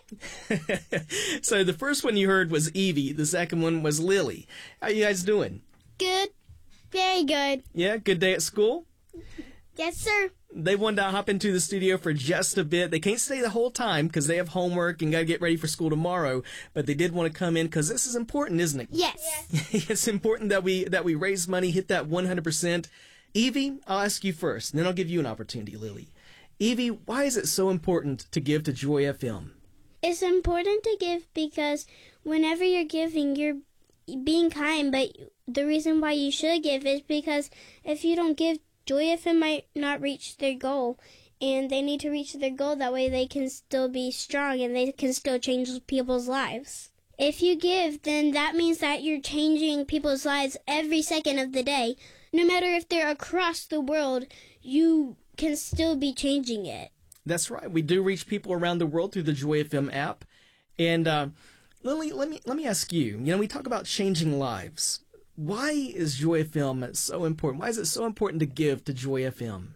So the first one you heard was Evie. The second one was Lily. How you guys doing? Good. Very good. Yeah, good day at school? Yes, sir. They wanted to hop into the studio for just a bit. They can't stay the whole time because they have homework and got to get ready for school tomorrow. But they did want to come in because this is important, isn't it? Yes. It's important that we raise money, hit that 100%. Evie, I'll ask you first, and then I'll give you an opportunity, Lily. Evie, why is it so important to give to Joy FM? It's important to give because whenever you're giving, you're being kind. But the reason why you should give is because if you don't give, Joy FM might not reach their goal, and they need to reach their goal. That way they can still be strong and they can still change people's lives. If you give, then that means that you're changing people's lives every second of the day. No matter if they're across the world, you can still be changing it. That's right. We do reach people around the world through the Joy FM app. And Lily, let me ask you, we talk about changing lives. Why is Joy FM so important? Why is it so important to give to Joy FM?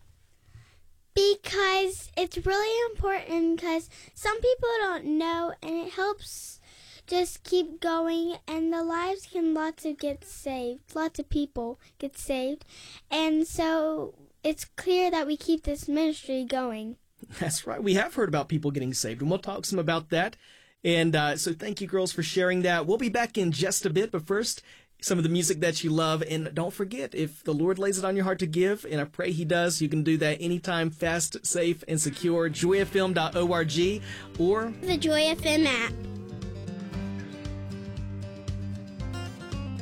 Because it's really important because some people don't know, and it helps just keep going, and the lives can lots of people get saved, and so it's clear that we keep this ministry going. That's right. We have heard about people getting saved, and we'll talk some about that. And so thank you, girls, for sharing that. We'll be back in just a bit, but first, some of the music that you love. And don't forget, if the Lord lays it on your heart to give, and I pray He does, you can do that anytime, fast, safe, and secure. joyfm.org or the Joy FM app.